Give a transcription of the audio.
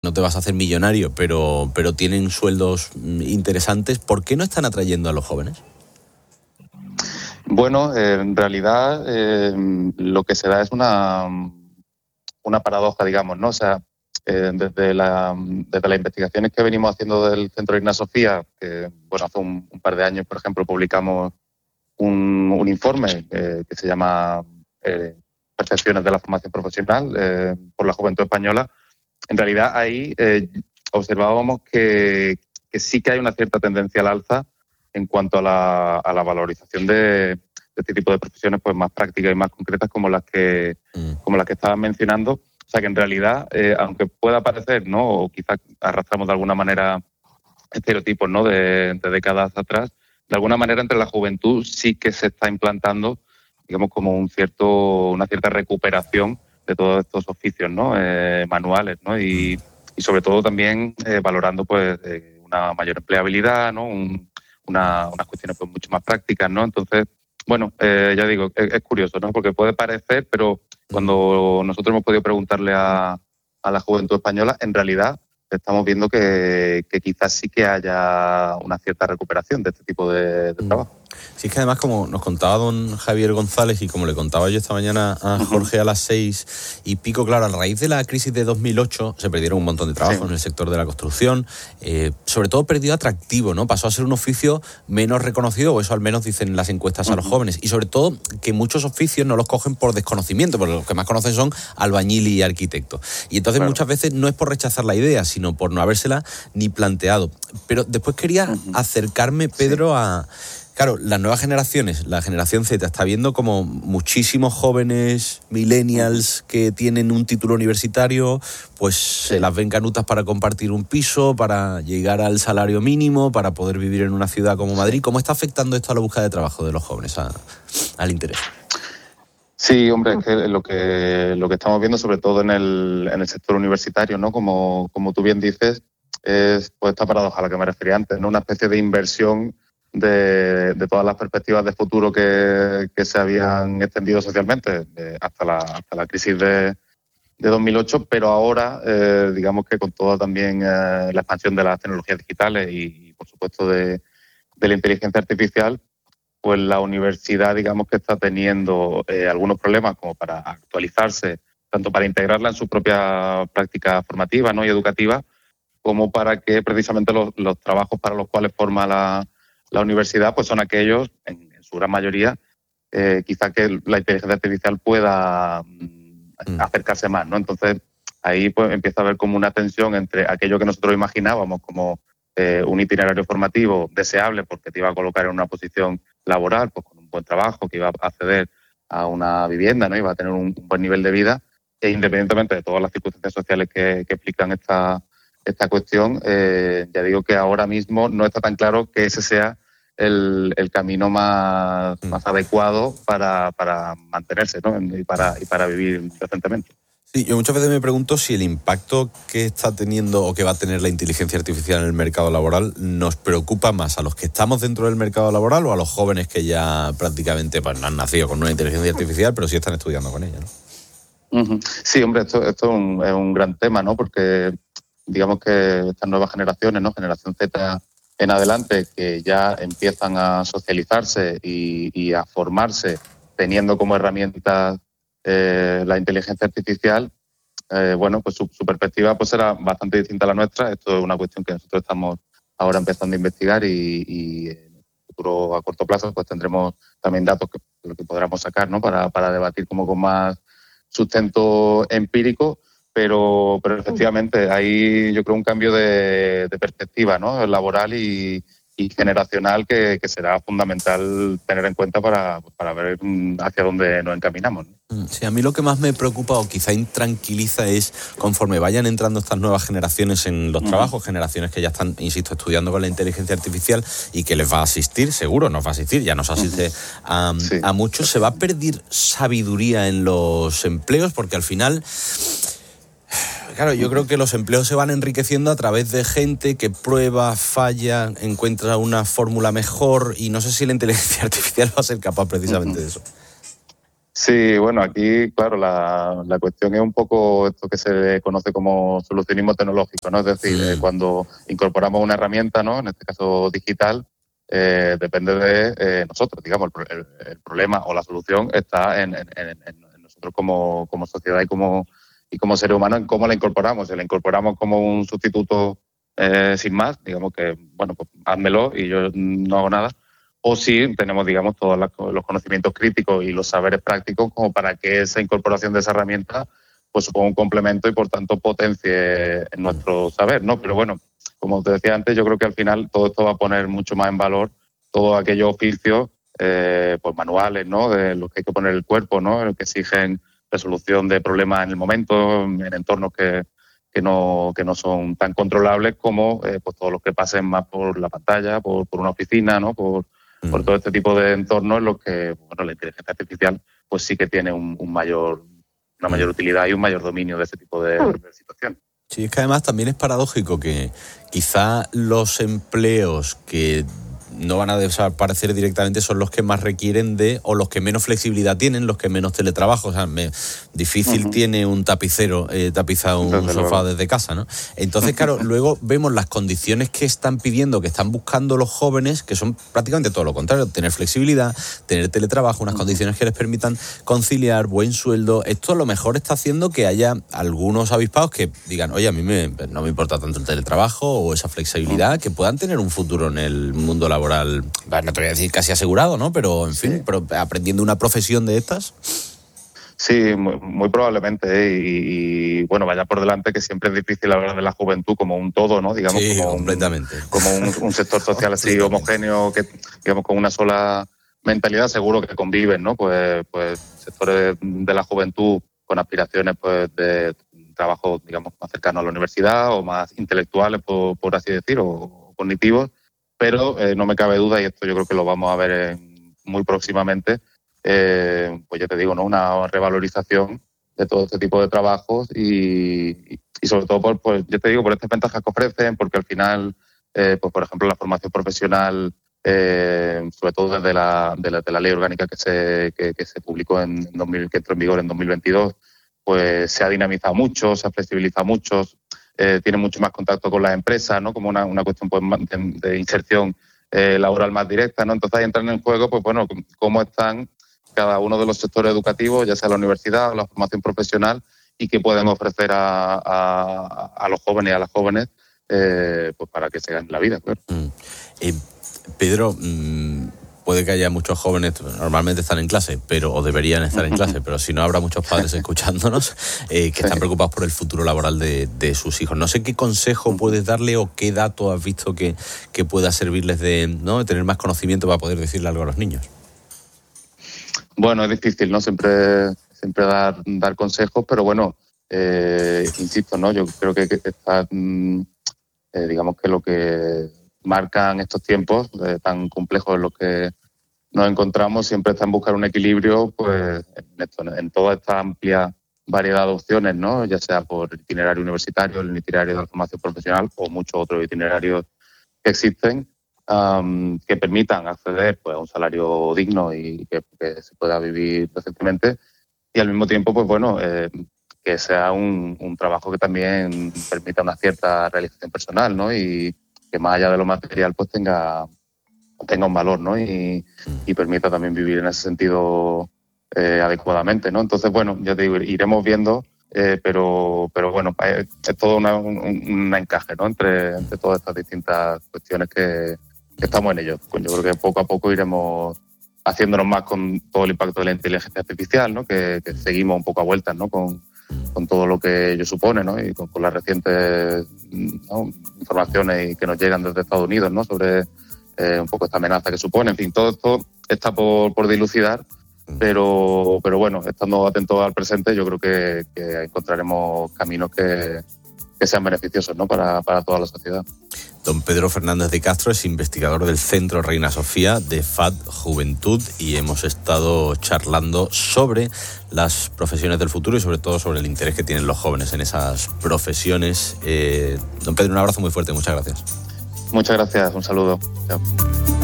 no te vas a hacer millonario, pero tienen sueldos interesantes. ¿Por qué no están atrayendo a los jóvenes? Bueno, en realidad lo que se da es una paradoja, digamos, ¿no? O sea, desde las investigaciones que venimos haciendo del Centro Reina Sofía, que bueno, hace un par de años, por ejemplo, publicamos un informe que se llama Percepciones de la formación profesional por la juventud española. En realidad ahí observábamos que sí que hay una cierta tendencia al alza en cuanto a la valorización de este tipo de profesiones pues más prácticas y más concretas como las que estaban mencionando. O sea que en realidad, aunque pueda parecer, ¿no? O quizás arrastramos de alguna manera estereotipos, ¿no? de décadas atrás, de alguna manera entre la juventud sí que se está implantando, digamos, como una cierta recuperación de todos estos oficios, ¿no? Manuales, ¿no? Y sobre todo también valorando pues una mayor empleabilidad, ¿no? Unas cuestiones pues mucho más prácticas, ¿no? Entonces, bueno, ya digo, es curioso, ¿no? Porque puede parecer, pero cuando nosotros hemos podido preguntarle a la juventud española, en realidad estamos viendo que quizás sí que haya una cierta recuperación de este tipo de trabajo. Sí, es que además, como nos contaba don Javier González y como le contaba yo esta mañana a Jorge a las 6:00, claro, a raíz de la crisis de 2008 se perdieron un montón de trabajos en el sector de la construcción, sobre todo perdió atractivo, ¿no? Pasó a ser un oficio menos reconocido, o eso al menos dicen las encuestas a los jóvenes, y sobre todo que muchos oficios no los cogen por desconocimiento, porque los que más conocen son albañil y arquitecto. Y entonces muchas veces no es por rechazar la idea, sino por no habérsela ni planteado. Pero después quería acercarme, Pedro, a... Claro, las nuevas generaciones, la generación Z, está viendo como muchísimos jóvenes millennials que tienen un título universitario, pues se las ven canutas para compartir un piso, para llegar al salario mínimo, para poder vivir en una ciudad como Madrid. ¿Cómo está afectando esto a la búsqueda de trabajo de los jóvenes, al interés? Sí, hombre, es que lo que estamos viendo, sobre todo en el sector universitario, ¿no? Como tú bien dices, es pues esta paradoja a la que me refería antes, ¿no? Una especie de inversión de todas las perspectivas de futuro que se habían extendido socialmente hasta la crisis de 2008, pero ahora, digamos que con toda también la expansión de las tecnologías digitales y por supuesto, de la inteligencia artificial, pues la universidad, digamos que está teniendo algunos problemas como para actualizarse, tanto para integrarla en su propia práctica formativa, ¿no? y educativa, como para que precisamente los trabajos para los cuales forma la universidad pues son aquellos, en su gran mayoría, quizá que la inteligencia artificial pueda acercarse más, ¿no? Entonces, ahí pues empieza a haber como una tensión entre aquello que nosotros imaginábamos como un itinerario formativo deseable porque te iba a colocar en una posición laboral, pues con un buen trabajo, que iba a acceder a una vivienda, ¿no? Iba a tener un buen nivel de vida, e independientemente de todas las circunstancias sociales que explican esta cuestión, ya digo que ahora mismo no está tan claro que ese sea el camino más adecuado para mantenerse, ¿no? y para vivir decentemente. Sí, yo muchas veces me pregunto si el impacto que está teniendo o que va a tener la inteligencia artificial en el mercado laboral nos preocupa más a los que estamos dentro del mercado laboral o a los jóvenes que ya prácticamente pues, no han nacido con una inteligencia artificial, pero sí están estudiando con ella, ¿no? Sí, hombre, esto es un gran tema, ¿no? Porque digamos que estas nuevas generaciones, ¿no? Generación Z en adelante, que ya empiezan a socializarse y a formarse teniendo como herramientas la inteligencia artificial, bueno, pues su perspectiva pues será bastante distinta a la nuestra. Esto es una cuestión que nosotros estamos ahora empezando a investigar y en el futuro a corto plazo pues tendremos también datos que podremos sacar, ¿no? para debatir como con más sustento empírico. Pero efectivamente hay, yo creo, un cambio de perspectiva, ¿no? laboral y generacional que será fundamental tener en cuenta para ver hacia dónde nos encaminamos, ¿no? Sí, a mí lo que más me preocupa o quizá intranquiliza es conforme vayan entrando estas nuevas generaciones en los trabajos, generaciones que ya están, insisto, estudiando con la inteligencia artificial y que les va a asistir, seguro nos va a asistir, ya nos asiste a muchos, se va a perder sabiduría en los empleos porque al final... Claro, yo creo que los empleos se van enriqueciendo a través de gente que prueba, falla, encuentra una fórmula mejor y no sé si la inteligencia artificial va a ser capaz precisamente de eso. Sí, bueno, aquí, claro, la cuestión es un poco esto que se conoce como solucionismo tecnológico, ¿no? Es decir, cuando incorporamos una herramienta, ¿no? En este caso digital, depende de nosotros, digamos, el problema o la solución está en nosotros como sociedad y como seres humanos, en cómo la incorporamos. Si la incorporamos como un sustituto sin más, digamos que, bueno, pues házmelo y yo no hago nada. O si tenemos, digamos, todos los conocimientos críticos y los saberes prácticos como para que esa incorporación de esa herramienta pues suponga un complemento y, por tanto, potencie nuestro saber, ¿no? Pero bueno, como te decía antes, yo creo que al final todo esto va a poner mucho más en valor todos aquellos oficios pues manuales, ¿no? De los que hay que poner el cuerpo, ¿no? Que exigen resolución de problemas en el momento, en entornos que no son tan controlables como pues todos los que pasen más por la pantalla, por una oficina, ¿no? Por todo este tipo de entornos en los que, bueno, la inteligencia artificial pues sí que tiene una mayor utilidad y un mayor dominio de ese tipo de situaciones. Sí, es que además también es paradójico que quizá los empleos que no van a desaparecer directamente son los que más requieren o los que menos flexibilidad tienen, los que menos teletrabajo. O sea, difícil tiene un tapicero tapizar un sofá desde casa, ¿no? Entonces, claro, luego vemos las condiciones que están pidiendo, que están buscando los jóvenes, que son prácticamente todo lo contrario: tener flexibilidad, tener teletrabajo, unas condiciones que les permitan conciliar, buen sueldo. Esto a lo mejor está haciendo que haya algunos avispados que digan, oye, a mí no me importa tanto el teletrabajo o esa flexibilidad, que puedan tener un futuro en el mundo laboral, no te voy a decir casi asegurado, ¿no? Pero, en fin, pero aprendiendo una profesión de estas. Sí, muy probablemente. Y bueno, vaya por delante que siempre es difícil hablar de la juventud como un todo, ¿no? Digamos, sí, como completamente. Como un sector social así homogéneo, que digamos con una sola mentalidad, seguro que conviven, ¿no? Pues sectores de la juventud con aspiraciones pues de trabajo, digamos, más cercano a la universidad o más intelectuales, por así decir, o cognitivos. Pero no me cabe duda, y esto yo creo que lo vamos a ver muy próximamente, pues ya te digo, ¿no? Una revalorización de todo este tipo de trabajos y sobre todo por estas ventajas que ofrecen, porque al final, pues por ejemplo, la formación profesional, sobre todo desde la ley orgánica que se publicó que entró en vigor en 2022, pues se ha dinamizado mucho, se ha flexibilizado mucho. Tiene mucho más contacto con las empresas, ¿no? Como una cuestión pues, de inserción laboral más directa, ¿no? Entonces ahí entran en juego, pues bueno, cómo están cada uno de los sectores educativos, ya sea la universidad o la formación profesional, y qué pueden ofrecer a los jóvenes y a las jóvenes pues para que se ganen la vida, claro. Pedro, puede que haya muchos jóvenes, normalmente están en clase, o deberían estar en clase, pero si no, habrá muchos padres escuchándonos que están preocupados por el futuro laboral de sus hijos. No sé qué consejo puedes darle o qué dato has visto que pueda servirles de tener más conocimiento para poder decirle algo a los niños. Bueno, es difícil, ¿no? Siempre dar consejos, pero bueno, insisto, ¿no? Yo creo que está, digamos que lo que marcan estos tiempos tan complejos en los que nos encontramos siempre está en buscar un equilibrio, pues en toda esta amplia variedad de opciones, ¿no? Ya sea por el itinerario universitario, el itinerario de la formación profesional o muchos otros itinerarios que existen, que permitan acceder pues a un salario digno y que se pueda vivir decentemente, y al mismo tiempo, pues bueno, que sea un trabajo que también permita una cierta realización personal, ¿no? Y que más allá de lo material pues tenga un valor, ¿no? Y permita también vivir en ese sentido adecuadamente, ¿no? Entonces, bueno, ya te digo, iremos viendo, pero bueno, es todo un encaje, ¿no? Entre todas estas distintas cuestiones que estamos en ello. Pues yo creo que poco a poco iremos haciéndonos más con todo el impacto de la inteligencia artificial, ¿no? Que seguimos un poco a vueltas, ¿no? Con todo lo que ello supone, ¿no? Y con las recientes, ¿no? informaciones que nos llegan desde Estados Unidos, ¿no? Sobre un poco esta amenaza que supone. En fin, todo esto está por dilucidar, pero bueno, estando atentos al presente, yo creo que encontraremos caminos que sean beneficiosos, ¿no? para toda la sociedad. Don Pedro Fernández de Castro es investigador del Centro Reina Sofía de FAD Juventud, y hemos estado charlando sobre las profesiones del futuro y sobre todo sobre el interés que tienen los jóvenes en esas profesiones. Don Pedro, un abrazo muy fuerte, muchas gracias. Muchas gracias, un saludo. Chao.